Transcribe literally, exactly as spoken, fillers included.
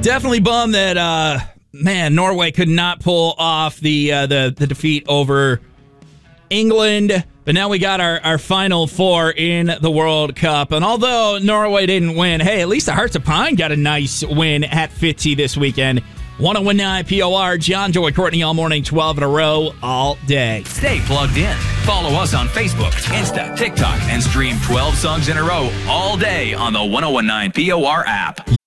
Definitely bummed that, uh, man, Norway could not pull off the uh, the, the defeat over England. But now we got our, our final four in the World Cup. And although Norway didn't win, hey, at least the Hearts of Pine got a nice win at Fitzy this weekend. one oh one nine P O R, John, Joy, Courtney, all morning, twelve in a row, all day. Stay plugged in. Follow us on Facebook, Insta, TikTok, and stream twelve songs in a row all day on the one oh one nine P O R app.